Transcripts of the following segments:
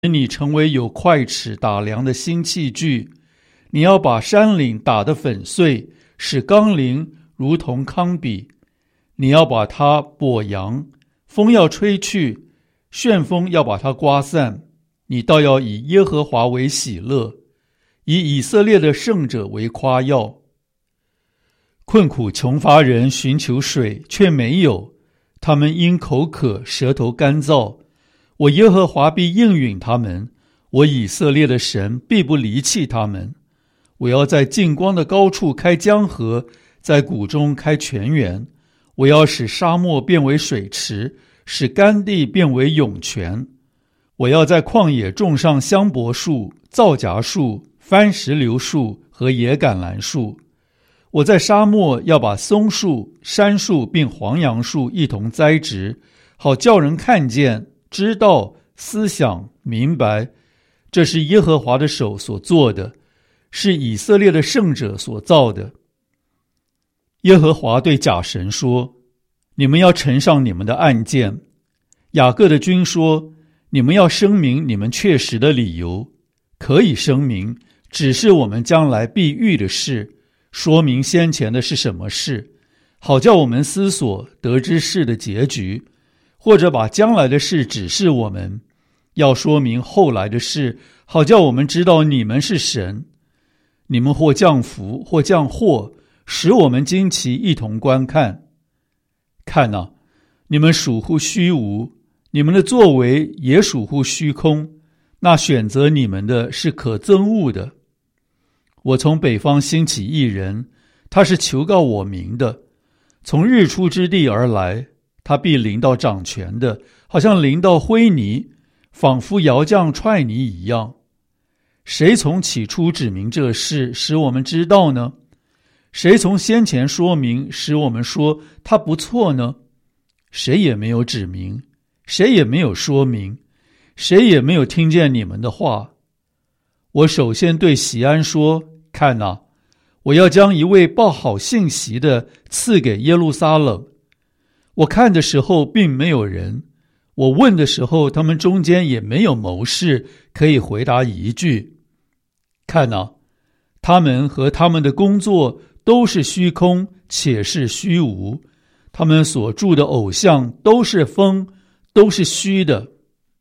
你成为有快尺打量的新器具。你要把山岭打得粉碎，使冈陵如同糠秕。你要把它簸扬，风要吹去，旋风要把它刮散。你倒要以耶和华为喜乐，以以色列的圣者为夸耀。困苦穷乏人寻求水，却没有，他们因口渴，舌头干燥。我耶和华必应允他们，我以色列的神必不离弃他们。我要在近光的高处开江河，在谷中开泉源。我要使沙漠变为水池，使干地变为涌泉。我要在旷野种上香柏树、皂荚树、番石榴树和野橄榄树。我在沙漠要把松树、杉树并黄杨树一同栽植，好叫人看见、知道、思想、明白，这是耶和华的手所做的，是以色列的圣者所造的。耶和华对假神说：你们要呈上你们的案件。雅各的君说：你们要声明你们确实的理由。可以声明，只是我们将来必遇的事，说明先前的是什么事，好叫我们思索得知事的结局，或者把将来的事指示我们，要说明后来的事，好叫我们知道你们是神。你们或降福，或降祸，使我们惊奇一同观看。看哪，你们属乎虚无，你们的作为也属乎虚空，那选择你们的是可憎恶的。我从北方兴起一人，他是求告我名的，从日出之地而来，他必临到掌权的，好像临到灰泥，仿佛窑匠踹泥一样。谁从起初指明这事，使我们知道呢？谁从先前说明，使我们说他不错呢？谁也没有指明，谁也没有说明，谁也没有听见你们的话。我首先对锡安说：看哪，我要将一位报好信息的赐给耶路撒冷。我看的时候并没有人，我问的时候他们中间也没有谋士可以回答一句。看哪，他们和他们的工作都是虚空，且是虚无，他们所铸的偶像都是风，都是虚的。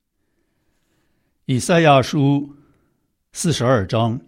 以赛亚书42章。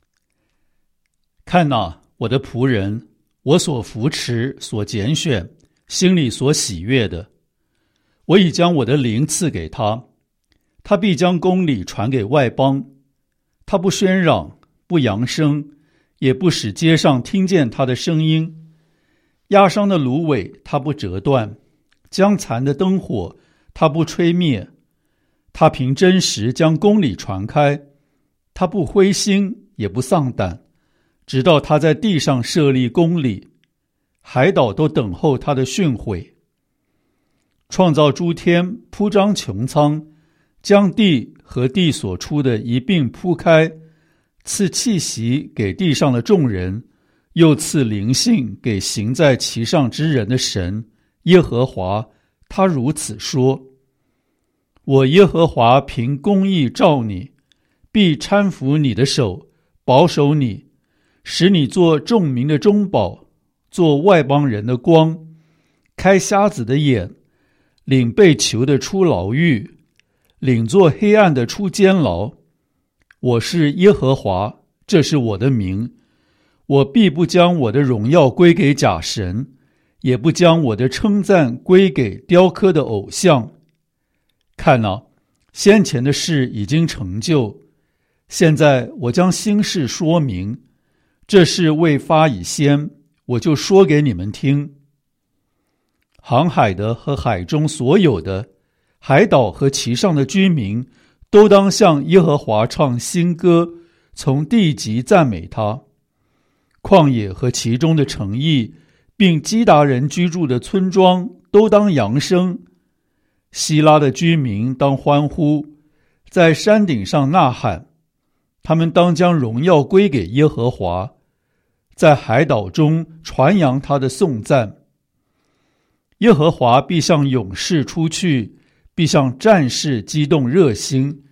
看哪，我的仆人，我所扶持、所拣选，心里所喜悦的，我已将我的灵赐给他，他必将公理传给外邦。他不喧嚷，不扬声，也不使街上听见他的声音。压伤的芦苇他不折断，将残的灯火他不吹灭。他凭真实将公理传开，他不灰心，也不丧胆，直到他在地上设立公理，海岛都等候他的训诲。创造诸天，铺张穹苍，将地和地所出的一并铺开，赐气息给地上的众人，又赐灵性给行在其上之人的神耶和华，他如此说：我耶和华凭公义召你，必搀扶你的手，保守你，使你做众民的中保，做外邦人的光，开瞎子的眼，领被囚的出牢狱，领做黑暗的出监牢。我是耶和华，这是我的名。我必不将我的荣耀归给假神，也不将我的称赞归给雕刻的偶像。看哪，先前的事已经成就，现在我将新事说明。这事未发以先，我就说给你们听。航海的和海中所有的，海岛和其上的居民，都当向耶和华唱新歌，从地极赞美他。旷野和其中的城邑，并基达人居住的村庄，都当扬声。希拉的居民当欢呼，在山顶上呐喊。他们当将荣耀归给耶和华，在海岛中传扬他的颂赞。耶和华必向勇士出去，必向战士激动热心，